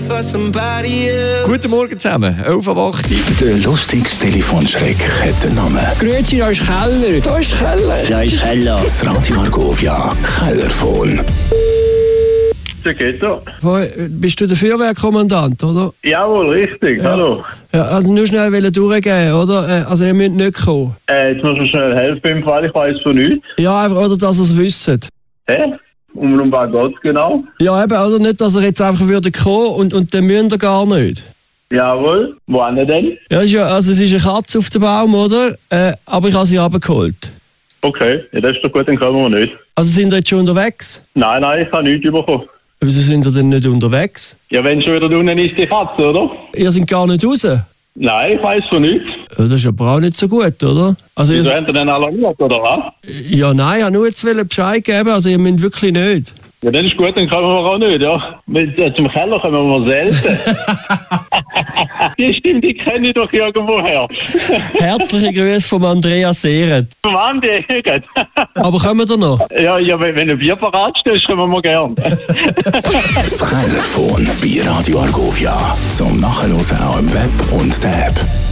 for somebody else. Guten Morgen zusammen, 11.08 Der lustigste Telefonschreck hat den Namen. Grüezi, da ist Keller. Da ist Keller. Da ist Keller. Das Radio Argovia Kellerphone. Geht so. Bist du der Feuerwehrkommandant, oder? Jawohl, richtig. Ja. Hallo. Ja, also nur schnell durchgeben, oder? Also ihr müsst nicht kommen. Jetzt musst du schnell helfen im Fall, ich weiss von nichts. Ja, einfach, oder dass ihr es wisst. Hä? Um was geht's genau? Ja, eben, oder nicht, dass ihr jetzt einfach würdet kommen und dann müsst ihr gar nicht. Jawohl. Wo denn? Ja, also es ist eine Katze auf dem Baum, oder? Aber ich habe sie runtergeholt. Okay, ja, das ist doch gut, dann kommen wir nicht. Also sind ihr jetzt schon unterwegs? Nein, ich habe nichts bekommen. Wieso sind ihr denn nicht unterwegs? Ja, wenn schon wieder unten ist die Katze, oder? Ihr seid gar nicht raus? Ja, Nein, ich weiss von nichts. das ist aber auch nicht so gut, oder? Also Wieso habt ihr denn alarmiert, oder was? ja, nein, ich wollte nur jetzt Bescheid geben, also ihr müsst wirklich nicht. Ja, dann ist gut, dann kommen wir auch nicht, ja. Zum Keller kommen wir selten. Die Stimme, die kenne ich doch irgendwoher. Herzliche Grüße von Andreas Seeret. Mann, die gut. Aber kommen wir noch? Ja, wenn ein Bier parat steht, kommen wir gern. Das Kellerphone bei Radio Argovia. Zum Nachhören auch im Web und der App.